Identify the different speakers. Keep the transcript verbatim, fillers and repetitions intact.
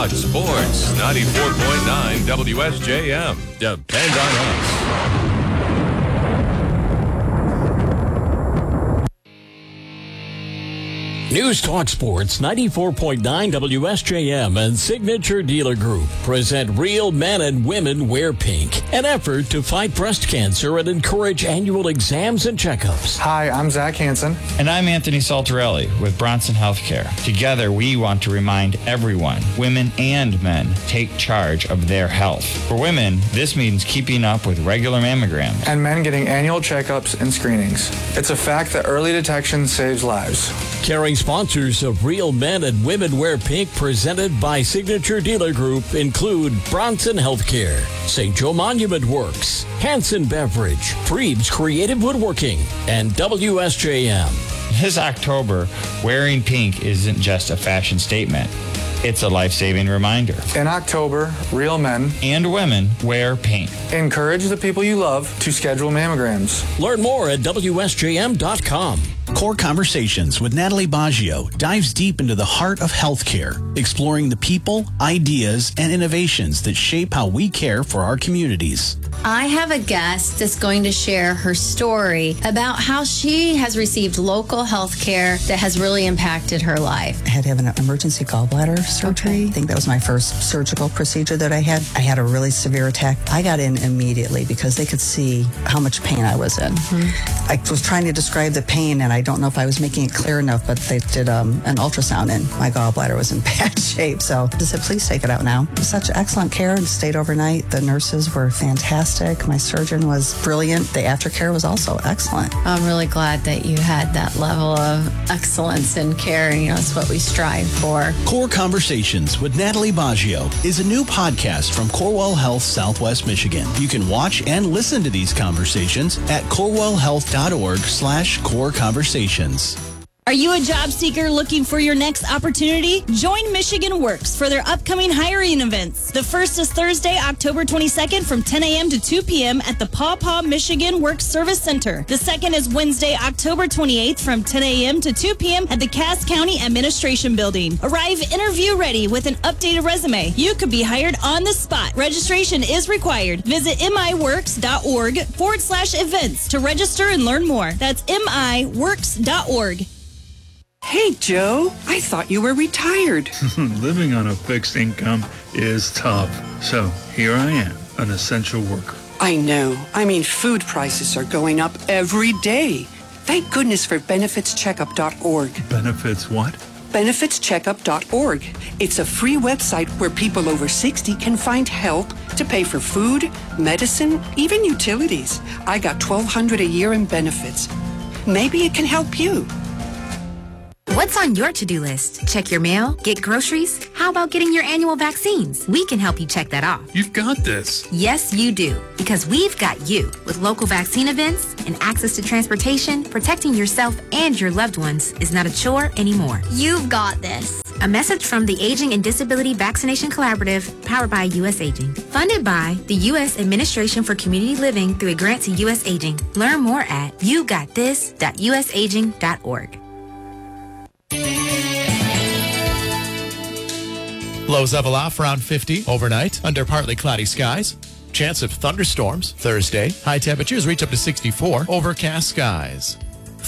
Speaker 1: Talk Sports, ninety-four point nine W S J M. Depend on us.
Speaker 2: News Talk Sports, ninety-four point nine W S J M and Signature Dealer Group present Real Men and Women Wear Pink, an effort to fight breast cancer and encourage annual exams and checkups.
Speaker 3: Hi, I'm Zach Hansen.
Speaker 4: And I'm Anthony Saltarelli with Bronson Healthcare. Together, we want to remind everyone, women and men, take charge of their health. For women, this means keeping up with regular mammograms.
Speaker 3: And men getting annual checkups and screenings. It's a fact that early detection saves lives.
Speaker 2: Carrying sponsors of Real Men and Women Wear Pink, presented by Signature Dealer Group, include Bronson Healthcare, Saint Joe Monument Works, Hanson Beverage, Freeb's Creative Woodworking, and W S J M.
Speaker 4: This October, wearing pink isn't just a fashion statement. It's a life-saving reminder.
Speaker 3: In October, real men
Speaker 4: and women wear pink.
Speaker 3: Encourage the people you love to schedule mammograms.
Speaker 2: Learn more at W S J M dot com.
Speaker 5: Core Conversations with Natalie Baggio dives deep into the heart of healthcare, exploring the people, ideas, and innovations that shape how we care for our communities.
Speaker 6: I have a guest that's going to share her story about how she has received local health care that has really impacted her life.
Speaker 7: I had to have an emergency gallbladder surgery. Okay. I think that was my first surgical procedure that I had. I had a really severe attack. I got in immediately because they could see how much pain I was in. Mm-hmm. I was trying to describe the pain, and I don't know if I was making it clear enough, but they did um, an ultrasound, and my gallbladder was in bad shape. So I said, please take it out now. Such excellent care, and stayed overnight. The nurses were fantastic. My surgeon was brilliant. The aftercare was also excellent.
Speaker 6: I'm really glad that you had that level of excellence in care, and you know, it's what we strive for.
Speaker 5: Core Conversations with Natalie Baggio is a new podcast from Corewell Health Southwest Michigan. You can watch and listen to these conversations at corewellhealth.org slash core conversations.
Speaker 8: Are you a job seeker looking for your next opportunity? Join Michigan Works for their upcoming hiring events. The first is Thursday, October twenty-second from ten a.m. to two p.m. at the Paw Paw Michigan Works Service Center. The second is Wednesday, October twenty-eighth from ten a.m. to two p.m. at the Cass County Administration Building. Arrive interview ready with an updated resume. You could be hired on the spot. Registration is required. Visit miworks.org forward slash events to register and learn more. That's miworks dot org.
Speaker 9: Hey, Joe, I thought you were retired.
Speaker 10: Living on a fixed income is tough. So here I am, an essential worker.
Speaker 9: I know. I mean, food prices are going up every day. Thank goodness for benefits checkup dot org.
Speaker 10: Benefits what?
Speaker 9: benefits checkup dot org. It's a free website where people over sixty can find help to pay for food, medicine, even utilities. I got twelve hundred dollars a year in benefits. Maybe it can help you.
Speaker 11: What's on your to-do list? Check your mail? Get groceries? How about getting your annual vaccines? We can help you check that off.
Speaker 10: You've got this.
Speaker 11: Yes, you do. Because we've got you. With local vaccine events and access to transportation, protecting yourself and your loved ones is not a chore anymore.
Speaker 12: You've got this.
Speaker 11: A message from the Aging and Disability Vaccination Collaborative, powered by U S Aging. Funded by the U S Administration for Community Living through a grant to U S Aging. Learn more at you got this dot u s aging dot org.
Speaker 13: Lows level off around fifty overnight under partly cloudy skies. Chance of thunderstorms Thursday. High temperatures reach up to sixty-four. Overcast skies.